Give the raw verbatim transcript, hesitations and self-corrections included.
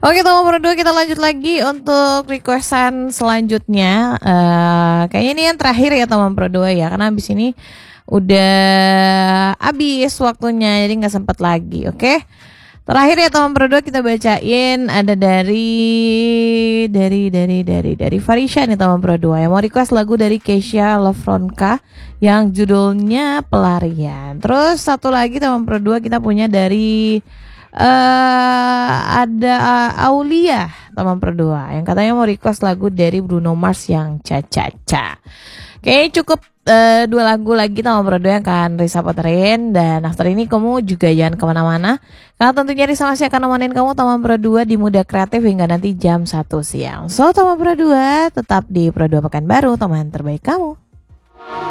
Oke, Taman Pro dua kita lanjut lagi untuk requestan selanjutnya. Uh, kayaknya ini yang terakhir ya Taman Pro dua ya, karena habis ini udah habis waktunya, jadi nggak sempat lagi. Oke, terakhir ya Taman Pro dua kita bacain ada dari dari dari dari dari Farisha nih Taman Pro dua yang mau request lagu dari Keisha Lofronka yang judulnya Pelarian. Terus satu lagi Taman Pro dua kita punya dari Uh, ada uh, Aulia Taman Pro dua yang katanya mau request lagu dari Bruno Mars yang Ca-Ca-Ca. Kayaknya cukup uh, dua lagu lagi Taman Pro dua yang akan Risa puterin. Dan after ini kamu juga jangan kemana-mana, karena tentunya Risa masih akan nemenin kamu Taman Pro dua di Muda Kreatif hingga nanti jam satu siang. So Taman Pro dua tetap di Pro dua Pekanbaru, teman terbaik kamu.